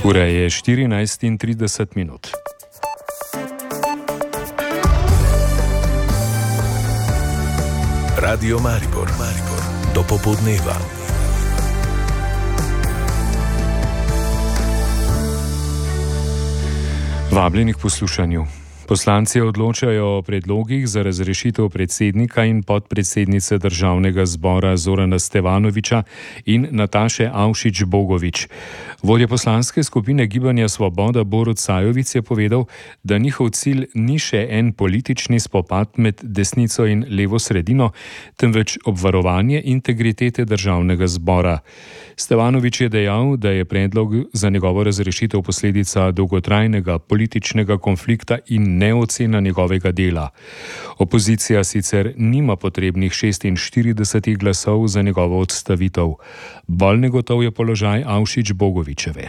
Ura je 14:30. Radio Maribor, do popoldneva. Vabljeni k poslušanju. Poslanci odločajo o predlogih za razrešitev predsednika in podpredsednice Državnega zbora Zorana Stevanovića in Nataše Avšič Bogovič. Vodja poslanske skupine Gibanja Svoboda Borut Sajovic je povedal, da njihov cilj ni še en politični spopad med desnico in levo sredino, temveč obvarovanje integritete Državnega zbora. Stevanović je dejal, da je predlog za njegovo razrešitev posledica dolgotrajnega političnega konflikta in ne ocena njegovega dela. Opozicija sicer nima potrebnih 46 glasov za njegovo odstavitev. Bolj negotov je položaj Avšič Bogovičeve.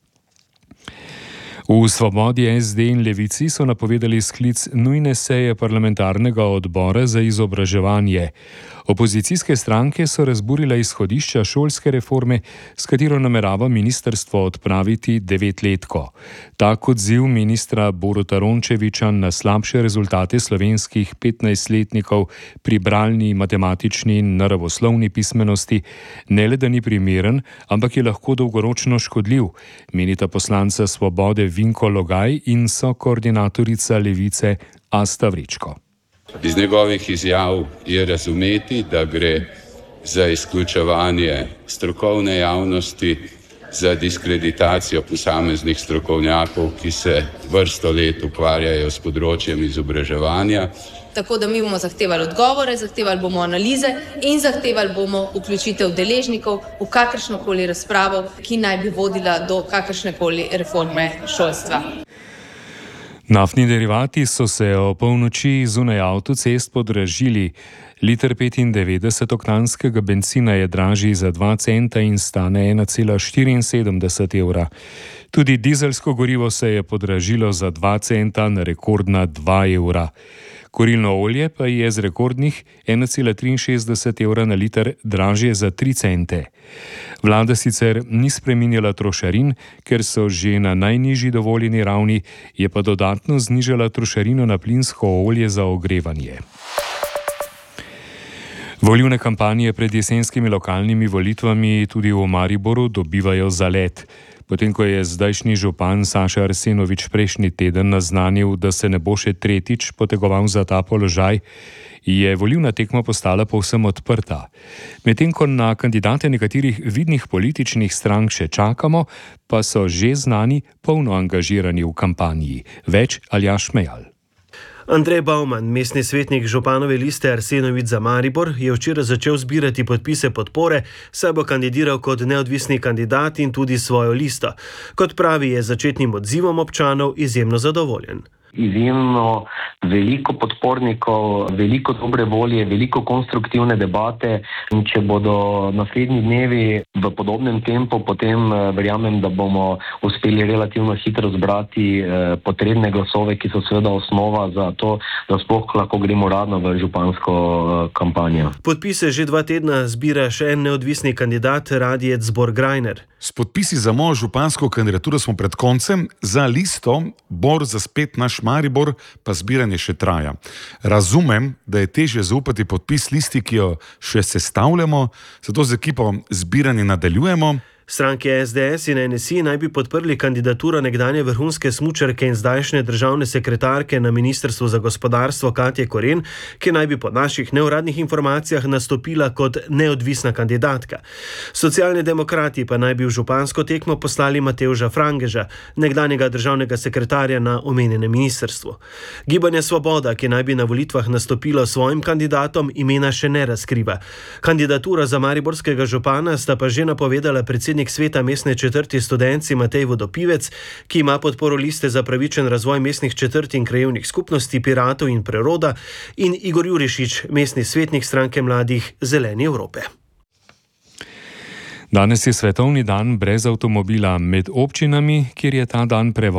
V Svobodi, SD in Levici so napovedali sklic nujne seje parlamentarnega odbora za izobraževanje. Opozicijske stranke so razburile izhodišča šolske reforme, s katero namerava ministrstvo odpraviti 9-letko. Tak odziv ministra Boruta Rončevića na slabše rezultate slovenskih 15-letnikov pri bralni, matematični in naravoslovni pismenosti ne le da ni primeren, ampak je lahko dolgoročno škodljiv, menita poslanca Svobode Vinko Logaj in sokoordinatorica Levice Asta Vrečko. Iz njegovih izjav je razumeti, da gre za izključevanje strokovne javnosti, za diskreditacijo posameznih strokovnjakov, ki se vrsto let ukvarjajo s področjem izobraževanja. Tako da mi bomo zahtevali odgovore, zahtevali bomo analize in zahtevali bomo vključitev deležnikov v kakršnokoli razpravo, ki naj bi vodila do kakršnekoli reforme šolstva. Naftni derivati so se o polnoči zunaj avtocest podražili. Liter 95-oktanskega bencina je dražji za 2 centa in stane 1,74 evra. Tudi dizelsko gorivo se je podražilo za 2 centa na rekordna 2 evra. Kurilno olje pa je z rekordnih 1,63 evra na liter dražje za 3 cente. Vlada sicer ni spreminjala trošarin, ker so že na najnižji dovoljeni ravni, je pa dodatno znižala trošarino na plinsko olje za ogrevanje. Volilne kampanje pred jesenskimi lokalnimi volitvami tudi v Mariboru dobivajo zalet. Potem, ko je zdajšnji župan Saša Arsenović prejšnji teden naznanil, da se ne bo še tretjič potegoval za ta položaj, je volilna tekma postala povsem odprta. Medtem ko na kandidate nekaterih vidnih političnih strank še čakamo, pa so že znani polno angažirani v kampanji. Več Aljaž Mejal. Andrej Bauman, mestni svetnik županove liste Arsenović za Maribor, je včeraj začel zbirati podpise podpore, saj bo kandidiral kot neodvisni kandidat in tudi svojo listo. Kot pravi, je začetnim odzivom občanov izjemno zadovoljen. Izjemno veliko podpornikov, veliko dobre volje, veliko konstruktivne debate in če bodo naslednji dnevi v podobnem tempu, potem verjamem, da bomo uspeli relativno hitro zbrati potrebne glasove, ki so seveda osnova za to, da sploh lahko gremo uradno v župansko kampanjo. Podpise že 2 tedna zbira še en neodvisni kandidat, Radijec Borgrajner. S podpisi za mojo župansko kandidaturo smo pred koncem, za listo Bor za spet naš Maribor pa zbiranje še traja. Razumem, da je težje zaupati podpis listi, ki jo še sestavljamo, zato z ekipo zbiranje nadaljujemo. Stranke SDS in NSI naj bi podprli kandidaturo nekdanje vrhunske smučarke in zdajšnje državne sekretarke na Ministrstvu za gospodarstvo Katje Koren, ki naj bi po naših neuradnih informacijah nastopila kot neodvisna kandidatka. Socialni demokrati pa naj bi v župansko tekmo poslali Matevža Frangeža, nekdanjega državnega sekretarja na omenjenem ministrstvu. Gibanje Svoboda, ki naj bi na volitvah nastopilo svojim kandidatom, imena še ne razkriva. Kandidatura za mariborskega župana sta pa že napovedala predsednik sveta mestne četrti Studenci Matej Vodopivec, ki ima podporo liste za pravičen razvoj mestnih četrti in krajevnih skupnosti Piratov in Preroda, in Igor Jurišič, mestni svetnik stranke mladih Zeleni Evrope. Danes je svetovni dan brez avtomobila. Med občinami, kjer je ta dan prevoz